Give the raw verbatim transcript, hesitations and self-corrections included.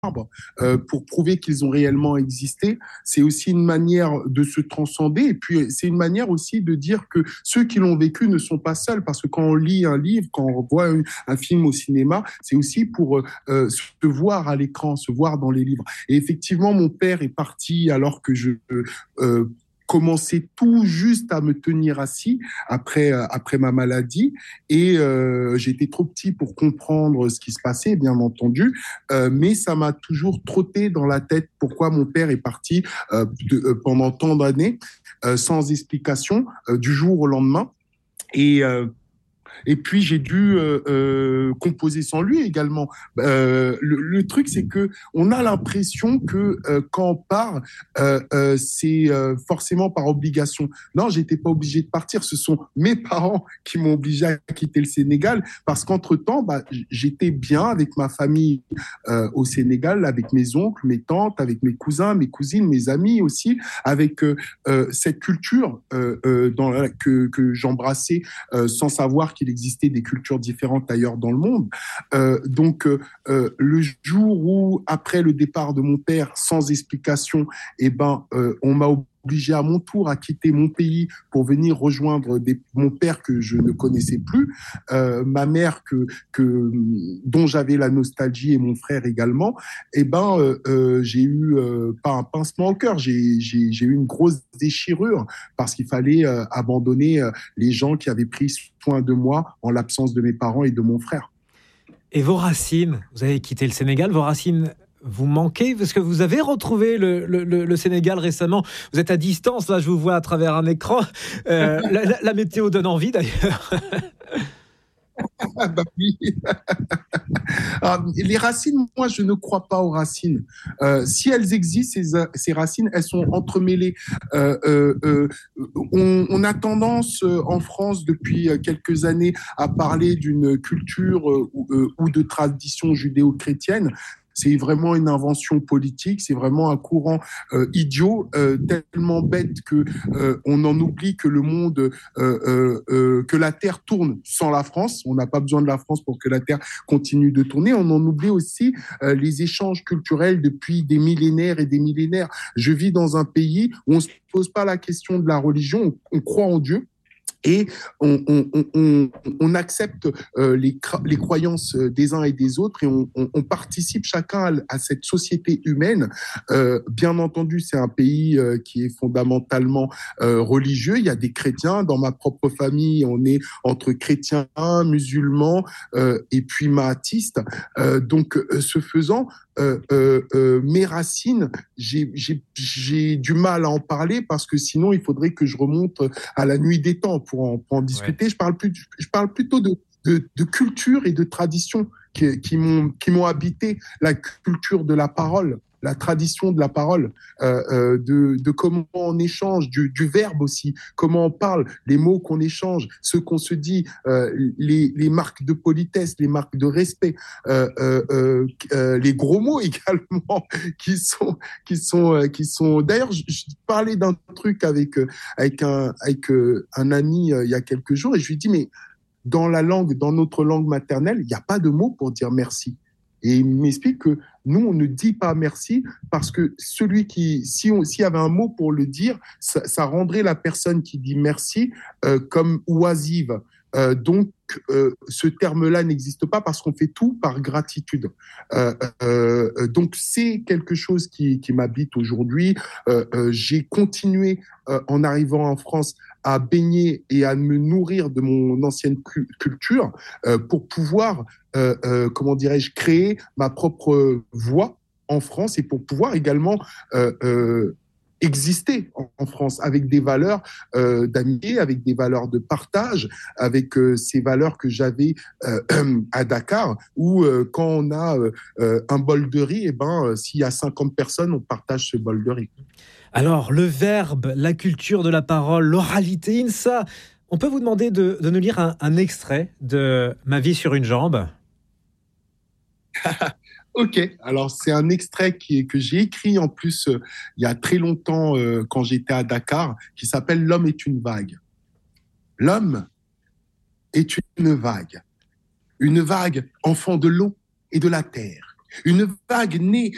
euh, pour prouver qu'ils ont réellement existé. C'est aussi une manière de se transcender et puis c'est une manière aussi de dire que ceux qui l'ont vécu ne sont pas seuls parce que quand on lit un livre, quand on voit un, un film au cinéma, c'est aussi pour euh, se voir à l'écran, se voir dans les livres. Et effectivement, mon père est parti alors que je euh, commençais tout juste à me tenir assis après, euh, après ma maladie et euh, j'étais trop petit pour comprendre ce qui se passait, bien entendu, euh, mais ça m'a toujours trotté dans la tête pourquoi mon père est parti euh, de, euh, pendant tant d'années euh, sans explication euh, du jour au lendemain. Et euh, et puis j'ai dû euh, euh, composer sans lui également. Euh, le, le truc, c'est que on a l'impression que euh, quand on part, euh, euh, c'est euh, forcément par obligation. Non, j'étais pas obligé de partir. Ce sont mes parents qui m'ont obligé à quitter le Sénégal parce qu'entre temps, bah, j'étais bien avec ma famille euh, au Sénégal, avec mes oncles, mes tantes, avec mes cousins, mes cousines, mes amis aussi, avec euh, euh, cette culture euh, euh, dans la, que, que j'embrassais euh, sans savoir qu'il existait des cultures différentes ailleurs dans le monde. Euh, donc, euh, le jour où, après le départ de mon père, sans explication, eh ben, euh, on m'a obligé à mon tour à quitter mon pays pour venir rejoindre des, mon père que je ne connaissais plus, euh, ma mère que, que, dont j'avais la nostalgie et mon frère également, eh ben, euh, euh, j'ai eu euh, pas un pincement au cœur, j'ai, j'ai, j'ai eu une grosse déchirure parce qu'il fallait euh, abandonner euh, les gens qui avaient pris soin de moi en l'absence de mes parents et de mon frère. Et vos racines, vous avez quitté le Sénégal, vos racines vous manquez parce que vous avez retrouvé le, le, le Sénégal récemment. Vous êtes à distance, là, je vous vois à travers un écran. Euh, la, la, la météo donne envie, d'ailleurs. Ah bah oui. Alors, les racines, moi, je ne crois pas aux racines. Euh, si elles existent, ces, ces racines, elles sont entremêlées. Euh, euh, euh, on, on a tendance euh, en France depuis quelques années à parler d'une culture euh, ou, ou de tradition judéo-chrétienne. C'est vraiment une invention politique, c'est vraiment un courant euh, idiot, euh, tellement bête que euh, on en oublie que le monde, euh, euh, euh, que la Terre tourne sans la France. On n'a pas besoin de la France pour que la Terre continue de tourner. On en oublie aussi euh, les échanges culturels depuis des millénaires et des millénaires. Je vis dans un pays où on se pose pas la question de la religion, on, on croit en Dieu. Et on, on, on, on accepte euh, les, les croyances des uns et des autres et on, on, on participe chacun à, à cette société humaine. Euh, bien entendu, c'est un pays euh, qui est fondamentalement euh, religieux. Il y a des chrétiens. Dans ma propre famille, on est entre chrétiens, musulmans euh, et puis mahatistes. Euh, donc, euh, ce faisant, Euh, euh, euh, mes racines, j'ai, j'ai, j'ai du mal à en parler parce que sinon il faudrait que je remonte à la nuit des temps pour en, pour en discuter. Ouais. Je parle plus, je parle plutôt de, de, de culture et de tradition qui, qui m'ont, qui m'ont habité, la culture de la parole, la tradition de la parole, euh, euh, de, de comment on échange, du, du verbe aussi, comment on parle, les mots qu'on échange, ce qu'on se dit, euh, les, les marques de politesse, les marques de respect, euh, euh, euh, les gros mots également qui sont, qui sont, euh, qui sont. D'ailleurs, je, je parlais d'un truc avec avec un avec un ami euh, il y a quelques jours et je lui dis mais dans la langue, dans notre langue maternelle, il n'y a pas de mot pour dire merci. Et il m'explique que nous, on ne dit pas merci parce que celui qui, si on, s'il y avait un mot pour le dire, ça, ça rendrait la personne qui dit merci euh, comme oisive. Euh, donc, euh, ce terme-là n'existe pas parce qu'on fait tout par gratitude. Euh, euh, donc, c'est quelque chose qui, qui m'habite aujourd'hui. Euh, euh, j'ai continué, euh, en arrivant en France, à baigner et à me nourrir de mon ancienne cu- culture euh, pour pouvoir, euh, euh, comment dirais-je, créer ma propre voix en France et pour pouvoir également euh, euh, exister en, en France avec des valeurs euh, d'amitié, avec des valeurs de partage, avec euh, ces valeurs que j'avais euh, à Dakar, où euh, quand on a euh, un bol de riz, et ben euh, s'il y a cinquante personnes, on partage ce bol de riz. Alors, le verbe, la culture de la parole, l'oralité, Insa, on peut vous demander de, de nous lire un, un extrait de Ma vie sur une jambe? Ok, alors c'est un extrait qui, que j'ai écrit en plus euh, il y a très longtemps euh, quand j'étais à Dakar, qui s'appelle L'homme est une vague. L'homme est une vague, une vague enfant de l'eau et de la terre, une vague née